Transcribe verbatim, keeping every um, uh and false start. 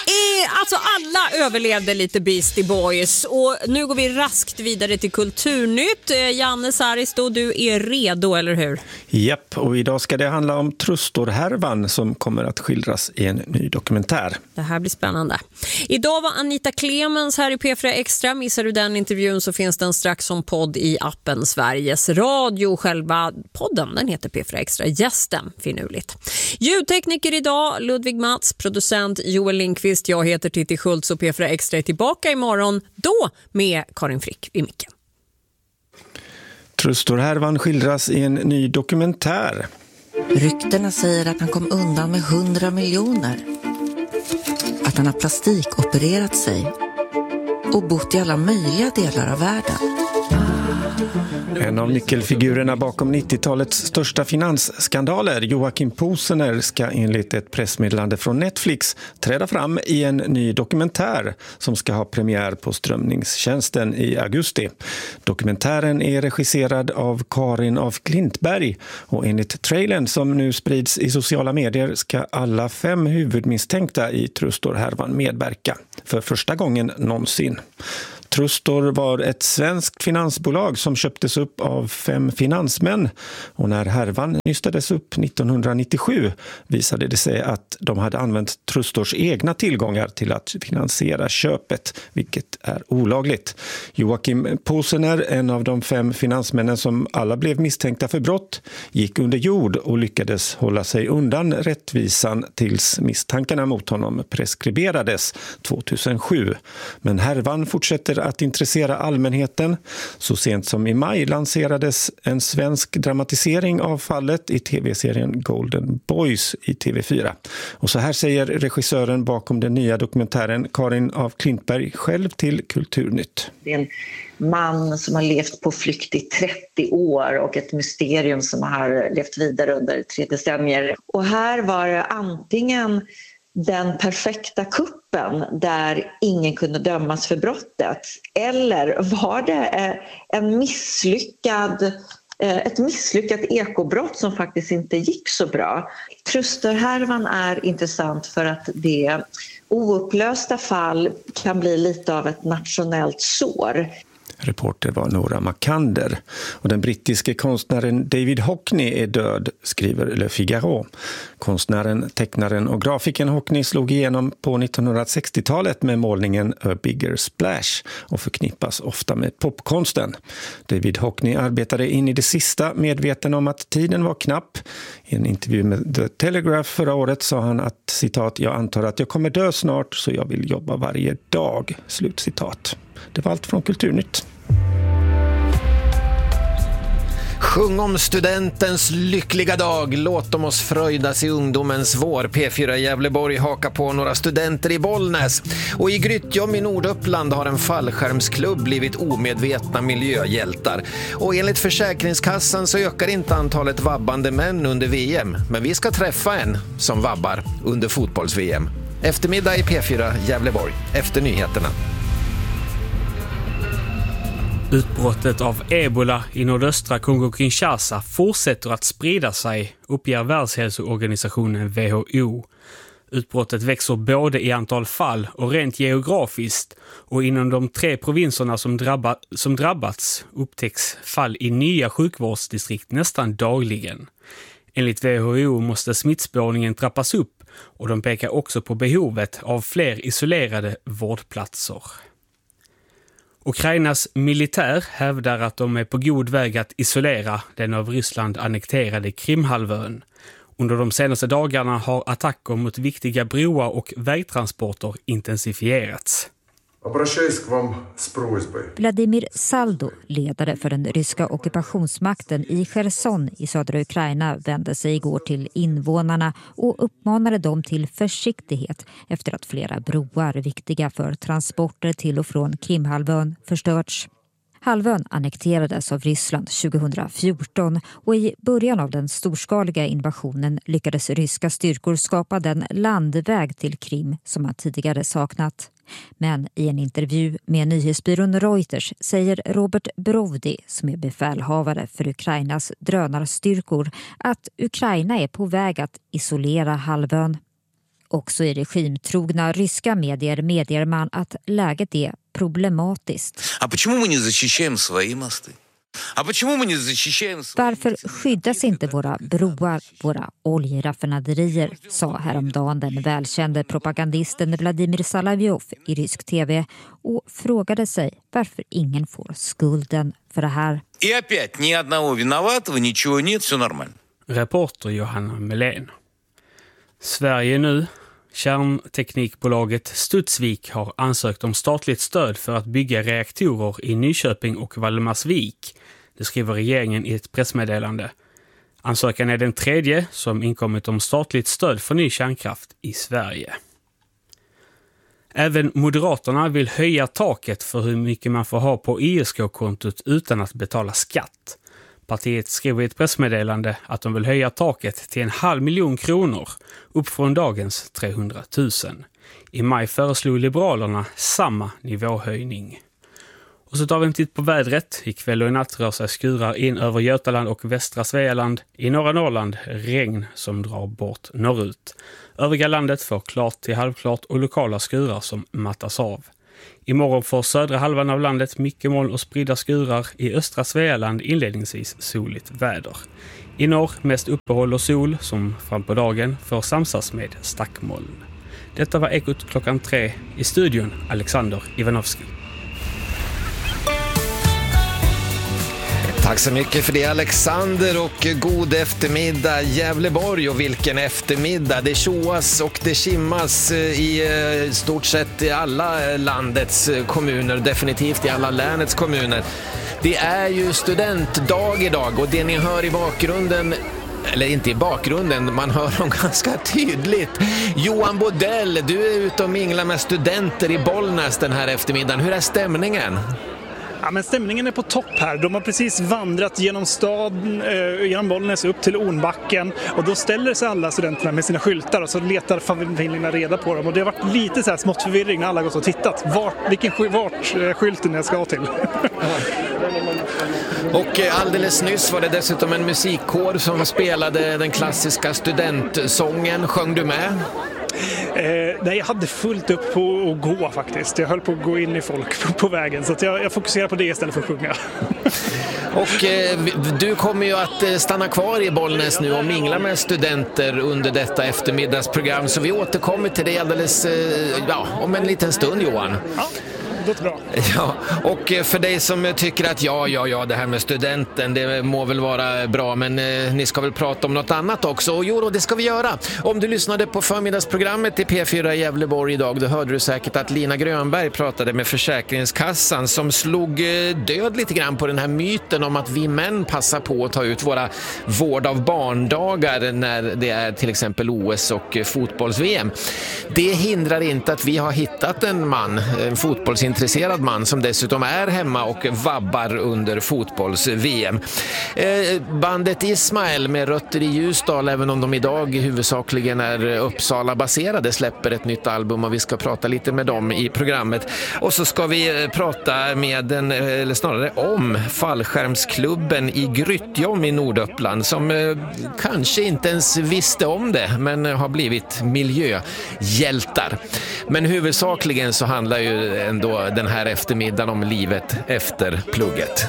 Eh, alltså alla överlevde lite Beastie Boys och nu går vi raskt vidare till Kulturnytt. Eh, Janne Saristo, du är redo, eller hur? Japp, och idag ska det handla om Trustor-härvan som kommer att skildras i en ny dokumentär. Det här blir spännande. Idag var Anita Clemens här i P fyra Extra. Missar du den intervjun så finns den strax som podd i appen Sveriges Radio. Själva podden, den heter P fyra Extra. Gästen, finurligt. Ljudtekniker idag, Ludvig Mats, producent Joel Lindqvist. Jag heter Titti Schultz och P fyra Extra är tillbaka imorgon, då med Karin Frick i micken. Trustor-härvan skildras i en ny dokumentär. Ryktena säger att han kom undan med hundra miljoner. Att han har plastikopererat sig och bott i alla möjliga delar av världen. En av nyckelfigurerna bakom nittiotalets största finansskandaler, Joakim Posener, ska enligt ett pressmeddelande från Netflix träda fram i en ny dokumentär som ska ha premiär på strömningstjänsten i augusti. Dokumentären är regisserad av Karin af Klintberg och enligt trailern som nu sprids i sociala medier ska alla fem huvudmisstänkta i Trustor-härvan medverka för första gången någonsin. Trustor var ett svenskt finansbolag som köptes upp av fem finansmän och när härvan nystades upp nittonhundranittiosju visade det sig att de hade använt Trustors egna tillgångar till att finansiera köpet, vilket är olagligt. Joakim Posener, en av de fem finansmännen som alla blev misstänkta för brott, gick under jord och lyckades hålla sig undan rättvisan tills misstankarna mot honom preskriberades tjugohundrasju. Men härvan fortsätter att intressera allmänheten. Så sent som i maj lanserades en svensk dramatisering av fallet i tv-serien Golden Boys i T V fyra. Och så här säger regissören bakom den nya dokumentären Karin af Klintberg själv till Kulturnytt. Det är en man som har levt på flykt i trettio år och ett mysterium som har levt vidare under tre decennier. Och här var det antingen den perfekta kuppen där ingen kunde dömas för brottet, eller var det en misslyckad, ett misslyckat ekobrott som faktiskt inte gick så bra. Trustor-härvan är intressant för att det oupplösta fall kan bli lite av ett nationellt sår. Reporter var Nora Makander. Och den brittiske konstnären David Hockney är död, skriver Le Figaro. Konstnären, tecknaren och grafikern Hockney slog igenom på nittonhundrasextiotalet med målningen A Bigger Splash och förknippas ofta med popkonsten. David Hockney arbetade in i det sista medveten om att tiden var knapp. I en intervju med The Telegraph förra året sa han att, citat, jag antar att jag kommer dö snart så jag vill jobba varje dag, slutcitat. Det var allt från Kulturnytt. Sjung om studentens lyckliga dag. Låt dem oss fröjdas i ungdomens vår. P fyra Gävleborg hakar på några studenter i Bollnäs. Och i Grytjom i Norduppland har en fallskärmsklubb blivit omedvetna miljöhjältar. Och enligt Försäkringskassan så ökar inte antalet vabbande män under V M. Men vi ska träffa en som vabbar under fotbolls-V M. Eftermiddag i P fyra Gävleborg. Efter nyheterna. Utbrottet av ebola i nordöstra Kongo-Kinshasa fortsätter att sprida sig, uppger Världshälsoorganisationen W H O. Utbrottet växer både i antal fall och rent geografiskt, och inom de tre provinserna som, drabba, som drabbats upptäcks fall i nya sjukvårdsdistrikt nästan dagligen. Enligt W H O måste smittspårningen trappas upp, och de pekar också på behovet av fler isolerade vårdplatser. Ukrainas militär hävdar att de är på god väg att isolera den av Ryssland annekterade Krimhalvön. Under de senaste dagarna har attacker mot viktiga broar och vägtransporter intensifierats. Vladimir Saldo, ledare för den ryska ockupationsmakten i Cherson i södra Ukraina, vände sig igår till invånarna och uppmanade dem till försiktighet efter att flera broar viktiga för transporter till och från Krimhalvön förstörts. Halvön annekterades av Ryssland tjugohundrafjorton och i början av den storskaliga invasionen lyckades ryska styrkor skapa den landväg till Krim som man tidigare saknat. Men i en intervju med nyhetsbyrån Reuters säger Robert Brovdi, som är befälhavare för Ukrainas drönarstyrkor, att Ukraina är på väg att isolera halvön. Också i regimtrogna ryska medier medger man att läget är problematiskt. Varför skyddas inte våra broar, våra oljeraffinaderier, sa häromdagen den välkände propagandisten Vladimir Salavjov i rysk tv och frågade sig varför ingen får skulden för det här. Reporter Johanna Melén. Sverige nu. Kärnteknikbolaget Studsvik har ansökt om statligt stöd för att bygga reaktorer i Nyköping och Valdemarsvik. Det skriver regeringen i ett pressmeddelande. Ansökan är den tredje som inkommit om statligt stöd för ny kärnkraft i Sverige. Även Moderaterna vill höja taket för hur mycket man får ha på I S K-kontot utan att betala skatt. Partiet skriver i ett pressmeddelande att de vill höja taket till en halv miljon kronor, upp från dagens trehundratusen. I maj föreslog Liberalerna samma nivåhöjning. Och så tar vi en titt på vädret. Ikväll och i natt rör sig skurar in över Götaland och västra Svealand. I norra Norrland regn som drar bort norrut. Övriga landet får klart till halvklart och lokala skurar som mattas av. Imorgon får södra halvan av landet mycket moln och spridda skurar. I östra Svealand inledningsvis soligt väder. I norr mest uppehåll och sol som fram på dagen får samsas med stackmoln. Detta var Ekot klockan tre. I studion Alexander Ivanovski. Tack så mycket för det Alexander och god eftermiddag Gävleborg, och vilken eftermiddag. Det tjoas och det kimmas i stort sett i alla landets kommuner, definitivt i alla länets kommuner. Det är ju studentdag idag och det ni hör i bakgrunden, eller inte i bakgrunden, man hör dem ganska tydligt. Johan Bodell, du är ute och minglar med studenter i Bollnäs den här eftermiddagen. Hur är stämningen? Ja, men stämningen är på topp här. De har precis vandrat genom staden, eh, genom Bollnäs upp till Ornbacken, och då ställer sig alla studenterna med sina skyltar och så letar familjerna reda på dem. Och det har varit lite så här smått förvirring när alla har gått och tittat. Vart, vilken vart eh, skylten jag ska till. Och alldeles nyss var det dessutom en musikkår som spelade den klassiska studentsången. Sjöng du med? Eh, nej, jag hade fullt upp på att gå faktiskt. Jag höll på att gå in i folk på, på vägen, så att jag, jag fokuserar på det istället för att sjunga. Och eh, du kommer ju att stanna kvar i Bollnäs nu och mingla med studenter under detta eftermiddagsprogram, så vi återkommer till det alldeles eh, ja, om en liten stund, Johan. Ja. Det bra. Ja, och för dig som tycker att ja, ja, ja, det här med studenten, det må väl vara bra, men eh, ni ska väl prata om något annat också. Och jo, det ska vi göra. Om du lyssnade på förmiddagsprogrammet i P fyra Gävleborg idag, då hörde du säkert att Lina Grönberg pratade med Försäkringskassan som slog eh, död lite grann på den här myten om att vi män passar på att ta ut våra vård av barndagar när det är till exempel O S och eh, fotbolls-V M. Det hindrar inte att vi har hittat en man, en fotbollsintresserad intresserad man som dessutom är hemma och vabbar under fotbolls-V M. Eh, bandet Ismael med rötter i Ljusdal, även om de idag huvudsakligen är Uppsala-baserade, släpper ett nytt album och vi ska prata lite med dem i programmet. Och så ska vi prata med den, eller snarare om fallskärmsklubben i Grytjom i Norduppland som eh, kanske inte ens visste om det, men har blivit miljöhjältar. Men huvudsakligen så handlar ju ändå den här eftermiddagen om livet efter plugget.